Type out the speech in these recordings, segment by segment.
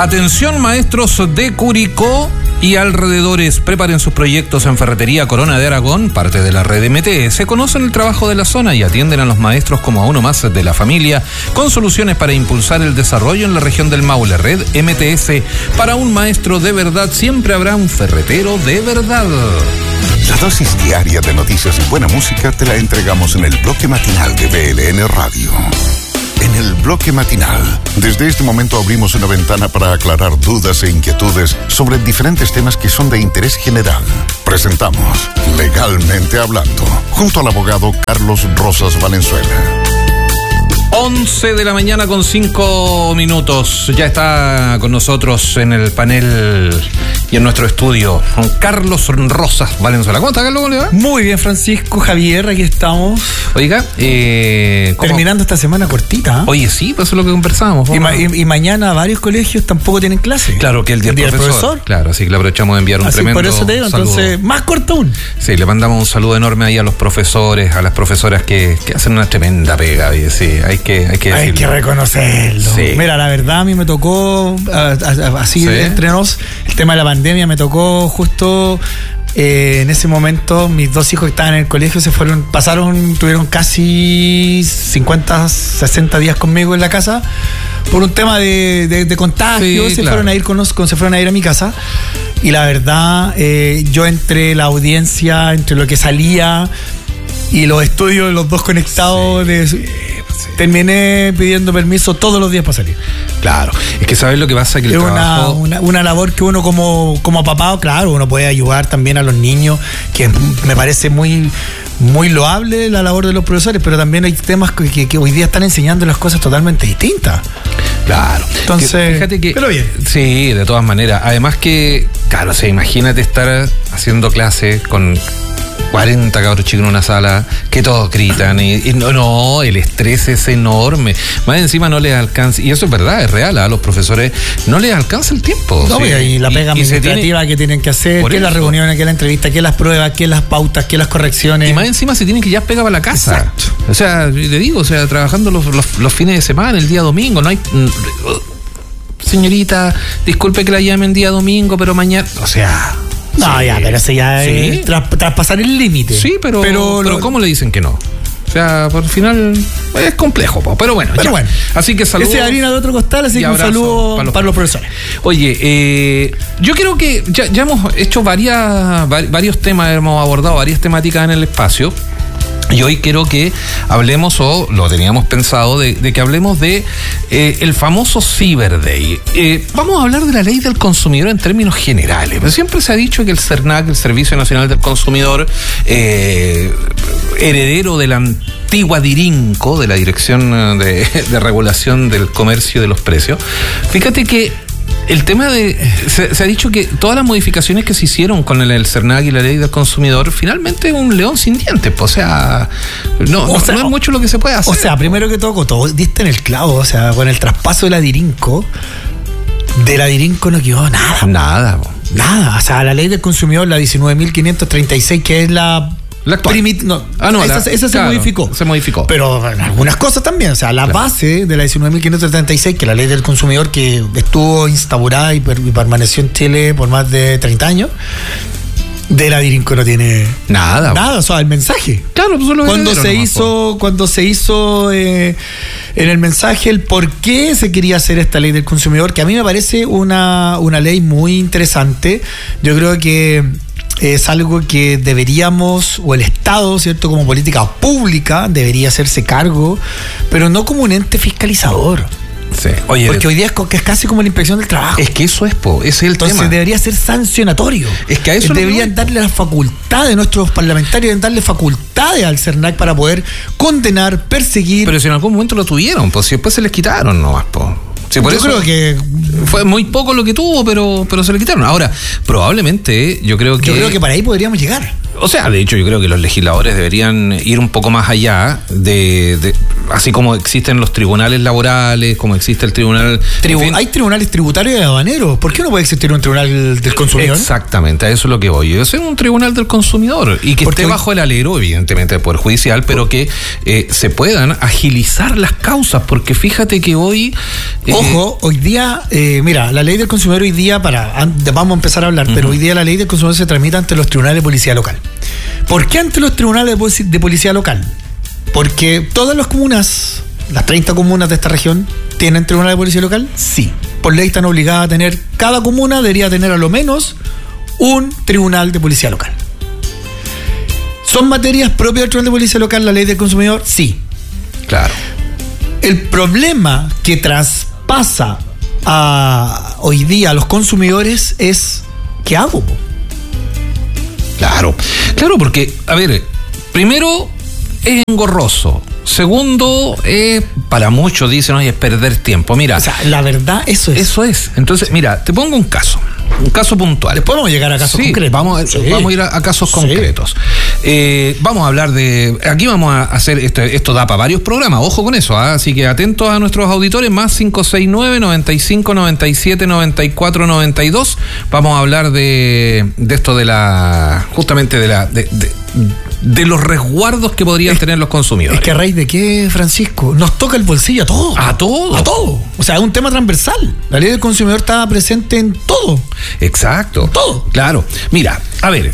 Atención maestros de Curicó y alrededores, preparen sus proyectos en Ferretería Corona de Aragón, parte de la red MTS, conocen el trabajo de la zona y atienden a los maestros como a uno más de la familia, con soluciones para impulsar el desarrollo en la región del Maule. Red MTS, para un maestro de verdad siempre habrá un ferretero de verdad. La dosis diaria de noticias y buena música te la entregamos en el bloque matinal de BLN Radio. En el bloque matinal, desde este momento abrimos una ventana para aclarar dudas e inquietudes sobre diferentes temas que son de interés general. Presentamos Legalmente Hablando, junto al abogado Carlos Rosas Valenzuela. 11 de la mañana con 5 minutos. Ya está con nosotros en el panel y en nuestro estudio Carlos Rosas Valenzuela. ¿Cómo está, Carlos? ¿Cómo le va? Muy bien, Francisco, Javier, aquí estamos. Oiga, terminando esta semana cortita. Oye, sí, pues eso es lo que conversábamos. Y mañana varios colegios tampoco tienen clase. Claro, que el día del profesor. Claro, así que le aprovechamos de enviar un tremendo por eso te digo, saludo. Entonces, más corto aún. Sí, le mandamos un saludo enorme ahí a los profesores, a las profesoras que hacen una tremenda pega. Y sí, hay que reconocerlo. Sí. Mira, la verdad a mí me tocó, así de entre nos, el tema de la pandemia me tocó justo en ese momento. Mis dos hijos que estaban en el colegio tuvieron casi 50, 60 días conmigo en la casa por un tema de contagio. Sí, se fueron a ir a mi casa. Y la verdad, yo entre la audiencia, entre lo que salía y los estudios de los dos conectados, terminé pidiendo permiso todos los días para salir. Claro, es que sabes lo que pasa, que el trabajo... una labor que uno como papá, claro, uno puede ayudar también a los niños, que me parece muy, muy loable la labor de los profesores, pero también hay temas que hoy día están enseñando las cosas totalmente distintas. Claro. Entonces, fíjate que... Pero bien. Sí, de todas maneras. Además que, claro, o sea, imagínate estar haciendo clase con 40 cabros chicos en una sala, que todos gritan y no, el estrés es enorme. Más encima no les alcanza, y eso es verdad, es real, a los profesores no les alcanza el tiempo. No, ¿sí? Y la pega administrativa que tienen que hacer, que las reuniones, que la entrevista, que las pruebas, que las pautas, que las correcciones. Y más encima se tienen que ya pegar para la casa. Exacto. O sea, le digo, o sea, trabajando los fines de semana, el día domingo, no hay... Señorita, disculpe que la llamen día domingo, pero mañana... O sea... No, sí. Pero eso ya es traspasar el límite. Sí, pero ¿cómo le dicen que no? O sea, por el final es complejo, pero bueno. Bueno. Así que saludos. Ese harina de otro costal, así que un saludo para los profesores. Oye, yo creo que ya hemos hecho varios temas, hemos abordado varias temáticas en el espacio. Y hoy quiero que hablemos, o lo teníamos pensado, de que hablemos de el famoso Cyber Day. Vamos a hablar de la ley del consumidor en términos generales. Pero siempre se ha dicho que el CERNAC, el Servicio Nacional del Consumidor, heredero de la antigua DIRINCO, de la Dirección de Regulación del Comercio y de los Precios, fíjate que el tema se ha dicho que todas las modificaciones que se hicieron con el CERNAC y la ley del consumidor, finalmente es un león sin dientes, no es mucho lo que se puede hacer. O sea, primero que todo diste en el clavo, o sea, con el traspaso de la DIRINCO no quedó nada. Nada, o sea, la ley del consumidor, la 19.536, que es la actual. Esa se modificó. Se modificó. Pero en algunas cosas también. O sea, la base de la 19.536, que es la ley del consumidor que estuvo instaurada y permaneció en Chile por más de 30 años, de la DIRINCO no tiene nada, o sea, el mensaje. Claro, pues cuando se hizo en el mensaje el por qué se quería hacer esta ley del consumidor, que a mí me parece una ley muy interesante. Yo creo que es algo que deberíamos, o el Estado, ¿cierto?, como política pública, debería hacerse cargo, pero no como un ente fiscalizador. Sí. Oye, porque hoy día es casi como la inspección del trabajo. Es que eso ese es el Entonces tema. Debería ser sancionatorio. Es que a eso deberían darle las facultades, nuestros parlamentarios deben darle facultades al CERNAC para poder condenar, perseguir. Pero si en algún momento lo tuvieron, pues si después se les quitaron nomás, pues. Sí, por eso creo que fue muy poco lo que tuvo, pero se le quitaron. Ahora, probablemente, yo creo que para ahí podríamos llegar. O sea, de hecho yo creo que los legisladores deberían ir un poco más allá de así como existen los tribunales laborales, como existe el tribunal... Hay tribunales tributarios y aduaneros. ¿Por qué no puede existir un tribunal del consumidor? Exactamente, a eso es lo que voy. Es un tribunal del consumidor y que esté bajo el alero, evidentemente, del Poder Judicial, pero que se puedan agilizar las causas, porque fíjate que hoy... Ojo, hoy día, mira, la ley del consumidor hoy día, vamos a empezar a hablar, pero hoy día la ley del consumidor se tramita ante los tribunales de policía local. ¿Por qué ante los tribunales de policía local? Porque todas las comunas, las 30 comunas de esta región, ¿tienen tribunal de policía local? Sí. Por ley están obligadas a tener, cada comuna debería tener a lo menos un tribunal de policía local. ¿Son materias propias del tribunal de policía local la ley del consumidor? Sí. Claro. El problema que traspasa hoy día a los consumidores es ¿qué hago? Claro, porque, a ver, primero es engorroso. Segundo, para muchos dicen, oye, es perder tiempo. Mira, o sea, la verdad, eso es. Eso es. Entonces, mira, te pongo un caso puntual. Después vamos a llegar a casos concretos. Vamos a ir a casos concretos. Vamos a hablar aquí vamos a hacer, esto da para varios programas, ojo con eso, así que atentos a nuestros auditores, más 569-95-97-94-92. Vamos a hablar de esto justamente de los resguardos que podrían tener los consumidores. Es que a raíz de qué, Francisco, nos toca el bolsillo a todos. A todo. O sea, es un tema transversal. La ley del consumidor está presente en todo. Exacto. Todo. Claro. Mira, a ver,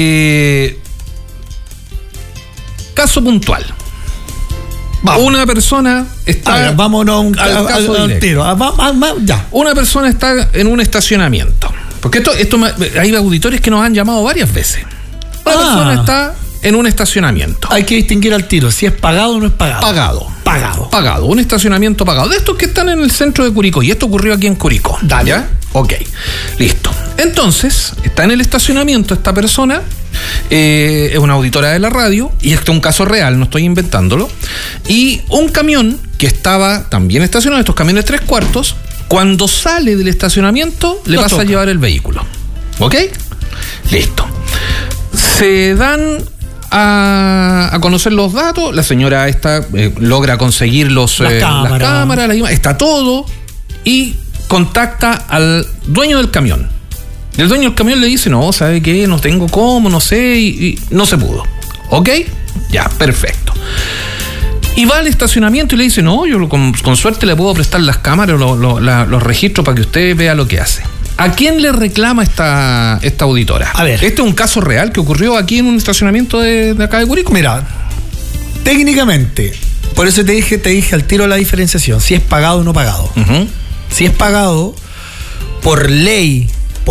caso puntual. Vamos. Una persona está... A ver, vámonos al tiro. Ya. Una persona está en un estacionamiento. Porque hay auditores que nos han llamado varias veces. Una persona está en un estacionamiento. Hay que distinguir al tiro si es pagado o no es pagado. Pagado. Un estacionamiento pagado. De estos que están en el centro de Curicó. Y esto ocurrió aquí en Curicó. Dale. ¿Ya? Ok. Listo. Entonces, está en el estacionamiento esta persona. Es una auditora de la radio. Y este es un caso real, no estoy inventándolo. Y un camión que estaba también estacionado, estos camiones 3/4, cuando sale del estacionamiento, le pasa a llevar el vehículo. ¿Ok? Listo. Se dan a conocer los datos. La señora esta logra conseguir las cámaras, está todo, y contacta al dueño del camión. Y el dueño del camión le dice, no, ¿sabe qué? No tengo cómo, no sé, y no se pudo. ¿Ok? Ya, perfecto. Y va al estacionamiento y le dice, no, yo con suerte le puedo prestar las cámaras, los registros para que usted vea lo que hace. ¿A quién le reclama esta auditora? A ver. Este es un caso real que ocurrió aquí en un estacionamiento de acá de Curicó. Mira, técnicamente, por eso te dije al tiro la diferenciación, si es pagado o no pagado. Uh-huh. Si es pagado, por ley,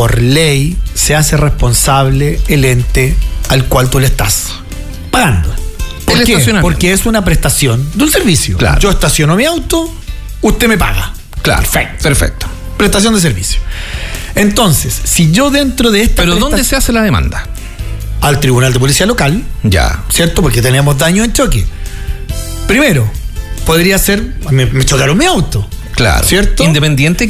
se hace responsable el ente al cual tú le estás pagando. ¿Por qué? Porque es una prestación de un servicio. Claro. Yo estaciono mi auto, usted me paga. Claro. Perfecto. Prestación de servicio. Entonces, si yo dentro de esta... ¿Pero dónde se hace la demanda? Al Tribunal de Policía Local. Ya. ¿Cierto? Porque tenemos daño en choque. Primero, podría ser... Me chocaron mi auto. Claro. ¿Cierto? Independiente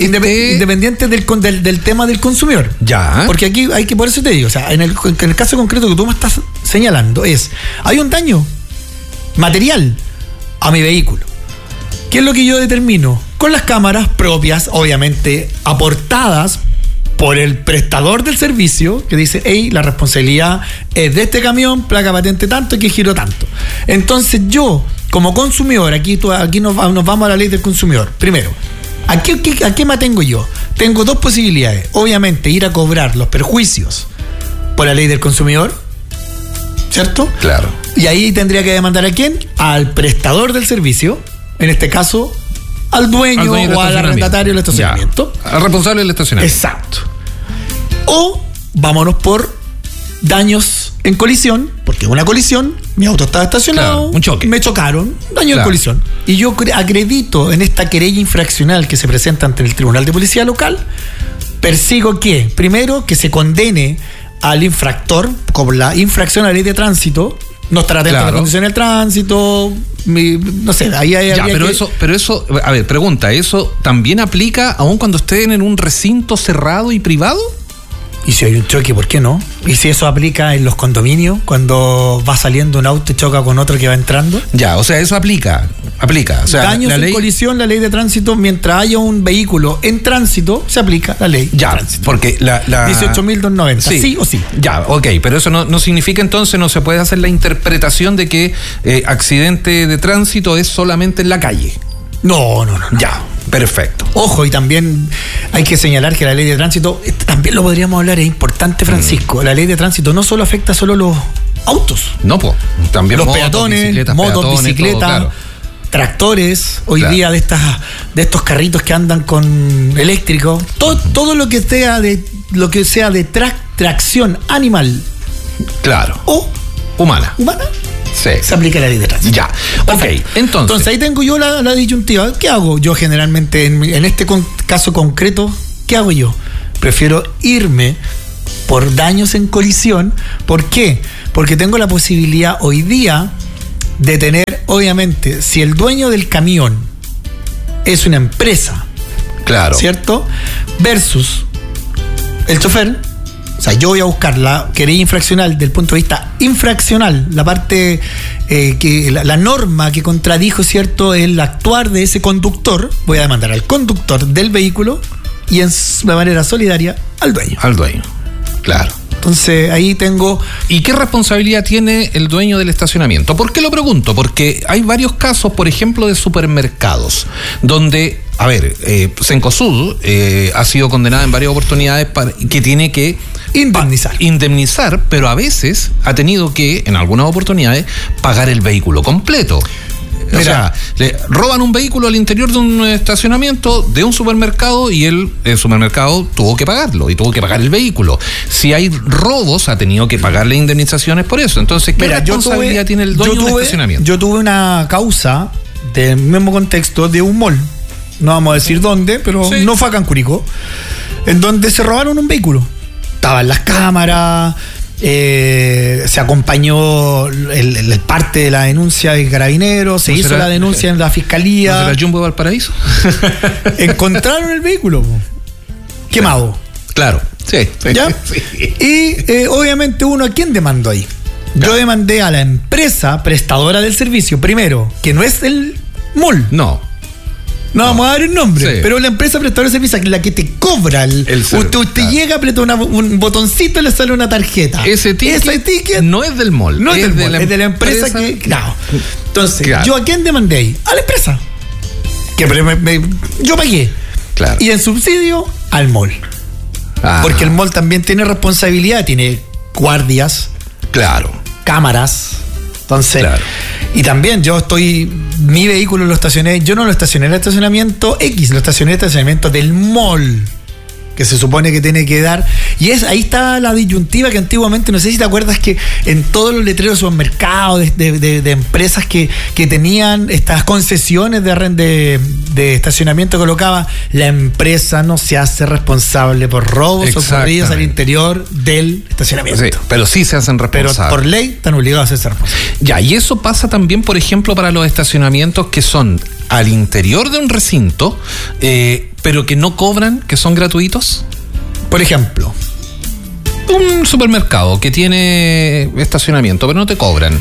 del tema del consumidor. Ya. Porque aquí hay que, por eso te digo, o sea, en el caso concreto que tú me estás señalando, hay un daño material a mi vehículo. ¿Qué es lo que yo determino? Con las cámaras propias, obviamente, aportadas por el prestador del servicio, que dice, hey, la responsabilidad es de este camión, placa patente tanto, y que giro tanto. Entonces yo, como consumidor, aquí nos vamos a la ley del consumidor. Primero, ¿a qué me atengo yo? Tengo dos posibilidades. Obviamente, ir a cobrar los perjuicios por la ley del consumidor, ¿cierto? Claro. Y ahí tendría que demandar ¿a quién? Al prestador del servicio, en este caso, al dueño o al arrendatario del estacionamiento. Ya, al responsable del estacionamiento. Exacto. O vámonos por daños en colisión, porque una colisión, mi auto estaba estacionado, claro, un choque. Me chocaron, daño en colisión. Y yo acredito en esta querella infraccional que se presenta ante el Tribunal de Policía Local, persigo que, primero, que se condene al infractor por la infracción a la ley de tránsito. No estar atento a las condiciones del tránsito, no sé, ahí hay... Ya, pero eso, a ver, pregunta, ¿eso también aplica aún cuando estén en un recinto cerrado y privado? Y si hay un choque, ¿por qué no? Y si eso aplica en los condominios, cuando va saliendo un auto y choca con otro que va entrando. Ya, o sea, eso aplica. O sea, daños en colisión, la ley de tránsito, mientras haya un vehículo en tránsito, se aplica la ley ya, de tránsito. Porque la 18.290, sí o sí. Ya, ok, pero eso no significa entonces, no se puede hacer la interpretación de que accidente de tránsito es solamente en la calle. No. Ya, perfecto. Ojo, y también hay que señalar que la ley de tránsito, también lo podríamos hablar, es importante, Francisco. La ley de tránsito no solo afecta solo los autos. No, pues, también los peatones, motos, bicicletas, claro. Tractores, hoy claro. día de estos carritos que andan con eléctrico, todo lo que sea de tracción animal. Claro. O humana. Sí. Se aplica la ley de tránsito. Ya, ok. Entonces ahí tengo yo la disyuntiva. ¿Qué hago yo generalmente en este caso concreto? ¿Qué hago yo? Prefiero irme por daños en colisión. ¿Por qué? Porque tengo la posibilidad hoy día de tener, obviamente, si el dueño del camión es una empresa, claro, ¿cierto? Versus el chofer. O sea, yo voy a buscar la querella infraccional del punto de vista infraccional, la parte la norma que contradijo, ¿cierto?, el actuar de ese conductor. Voy a demandar al conductor del vehículo y de manera solidaria al dueño. Claro. Entonces ahí tengo... ¿Y qué responsabilidad tiene el dueño del estacionamiento? ¿Por qué lo pregunto? Porque hay varios casos, por ejemplo, de supermercados, donde, a ver, Cencosud ha sido condenada en varias oportunidades que tiene que indemnizar, pero a veces ha tenido que, en algunas oportunidades, pagar el vehículo completo. O sea, le roban un vehículo al interior de un estacionamiento de un supermercado y el supermercado tuvo que pagarlo y tuvo que pagar el vehículo. Si hay robos, ha tenido que pagarle indemnizaciones por eso. Entonces, ¿qué responsabilidad tiene el dueño del estacionamiento? Yo tuve una causa del mismo contexto de un mall. No vamos a decir dónde, pero sí. No fue acá en Curicó, en donde se robaron un vehículo. Estaban las cámaras. Se acompañó el parte de la denuncia de Carabineros, se hizo la denuncia en la fiscalía. ¿No será Jumbo de Valparaíso? Encontraron el vehículo quemado. Claro, sí. ¿Ya? Sí. Y obviamente uno, ¿a quién demandó ahí? Claro. Yo demandé a la empresa prestadora del servicio, primero, que no es el mall. No vamos a dar el nombre, sí. Pero la empresa prestadora de servicio, la que te cobra usted llega, aprieta un botoncito y le sale una tarjeta. Ese ticket no es del mall. No es del mall, es de la empresa que... Claro. Entonces, ¿yo a quién demandé ahí? A la empresa. Que yo pagué. Claro. Y en subsidio, al mall. Porque el mall también tiene responsabilidad, tiene guardias. Claro. Cámaras. Entonces, claro. Y también mi vehículo lo estacioné, yo no lo estacioné en el estacionamiento X, lo estacioné en el estacionamiento del mall, que se supone que tiene que dar. Y ahí está la disyuntiva que antiguamente, no sé si te acuerdas, que en todos los letreros de supermercados, de empresas que tenían estas concesiones de estacionamiento, colocaba: la empresa no se hace responsable por robos ocurridos al interior del estacionamiento. Sí, pero sí se hacen responsables. Pero por ley están obligados a hacerse responsables. Ya, y eso pasa también, por ejemplo, para los estacionamientos que son al interior de un recinto, pero que no cobran, que son gratuitos. Por ejemplo, un supermercado que tiene estacionamiento, pero no te cobran.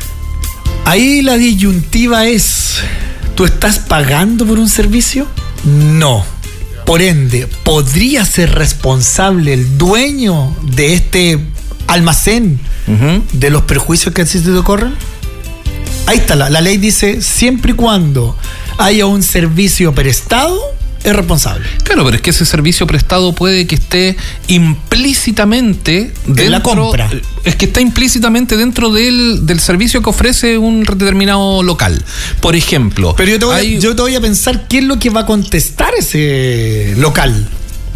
Ahí la disyuntiva es: ¿tú estás pagando por un servicio? No. Por ende, ¿podría ser responsable el dueño de este almacén de los perjuicios que así te ocurren? Ahí está, la ley dice: siempre y cuando haya un servicio prestado, es responsable. Claro, pero es que ese servicio prestado puede que esté implícitamente dentro de la compra. Es que está implícitamente dentro del servicio que ofrece un determinado local. Por ejemplo. Pero yo te voy a pensar qué es lo que va a contestar ese local.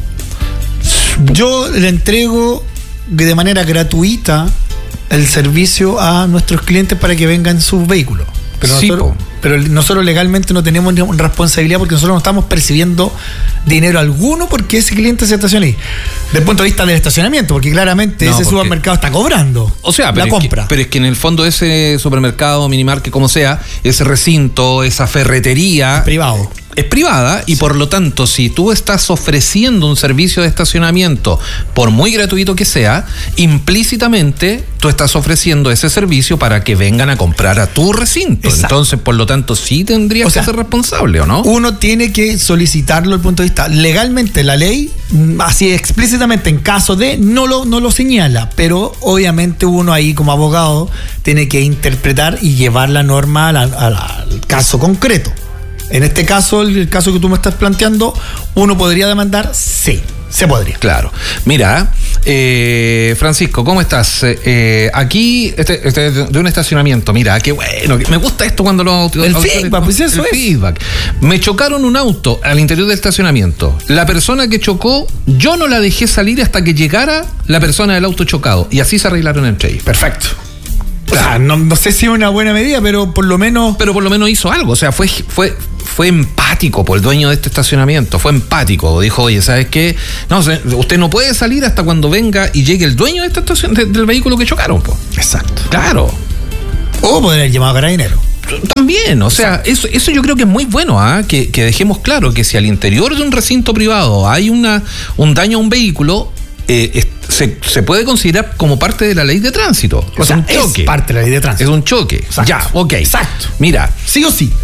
Yo le entrego de manera gratuita el servicio a nuestros clientes para que vengan sus vehículos. Pero nosotros legalmente no tenemos responsabilidad, porque nosotros no estamos percibiendo dinero alguno porque ese cliente se estaciona ahí. Desde el punto de vista del estacionamiento, porque claramente supermercado está cobrando, o sea, la compra. Pero es que en el fondo ese supermercado, minimarket, como sea, ese recinto, esa ferretería... Es privado. es privada y por lo tanto, si tú estás ofreciendo un servicio de estacionamiento, por muy gratuito que sea, implícitamente tú estás ofreciendo ese servicio para que vengan a comprar a tu recinto. Exacto. Entonces, por lo tanto, sí tendrías que ser responsable, ¿o no? Uno tiene que solicitarlo desde el punto de vista legalmente, la ley, así explícitamente, en caso de, no lo señala, pero obviamente uno ahí como abogado tiene que interpretar y llevar la norma al caso concreto. En este caso, el caso que tú me estás planteando, ¿uno podría demandar? Sí, se podría. Claro. Mira, Francisco, ¿cómo estás? Aquí, de un estacionamiento, mira, qué bueno, me gusta esto cuando el feedback, pues eso es. Feedback. Me chocaron un auto al interior del estacionamiento. La persona que chocó, yo no la dejé salir hasta que llegara la persona del auto chocado. Y así se arreglaron entre ellos. Perfecto. O sea, no sé si es una buena medida, pero por lo menos hizo algo. O sea, fue empático por el dueño de este estacionamiento. Fue empático. Dijo, oye, ¿sabes qué? No, usted no puede salir hasta cuando venga y llegue el dueño de esta estación, del vehículo que chocaron, po. Exacto. Claro. O poder haber llamado a Carabineros. También, o sea, eso yo creo que es muy bueno, que dejemos claro que si al interior de un recinto privado hay un daño a un vehículo, se puede considerar como parte de la ley de tránsito. O sea, un choque. Es parte de la ley de tránsito. Es un choque. Exacto. Ya, ok. Exacto. Mira. Sí o sí.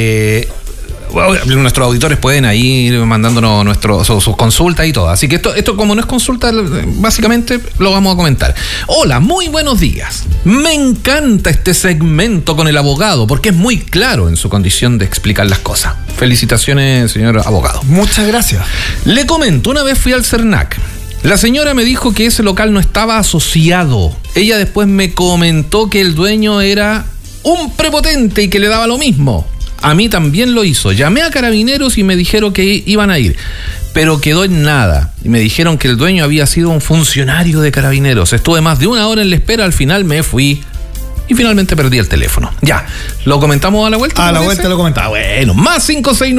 Nuestros auditores pueden ir mandándonos sus consultas y todo. Así que esto como no es consulta, básicamente lo vamos a comentar. Hola, muy buenos días. Me encanta este segmento con el abogado porque es muy claro en su condición de explicar las cosas. Felicitaciones, señor abogado. Muchas gracias. Le comento, una vez fui al CERNAC. La señora me dijo que ese local no estaba asociado. Ella después me comentó que el dueño era un prepotente y que le daba lo mismo. A mí también lo hizo. Llamé a Carabineros y me dijeron que iban a ir, pero quedó en nada. Y me dijeron que el dueño había sido un funcionario de Carabineros. Estuve más de una hora en la espera, al final me fui y finalmente perdí el teléfono. Ya, ¿lo comentamos a la vuelta? A la vuelta lo comentamos. Bueno, más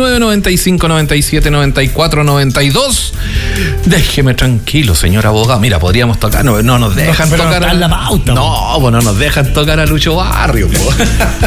569-95-97-94-92. Déjeme tranquilo, señor abogado. Mira, podríamos tocar, no nos dejan tocar la pauta. No, pues no nos dejan tocar a Lucho Barrio.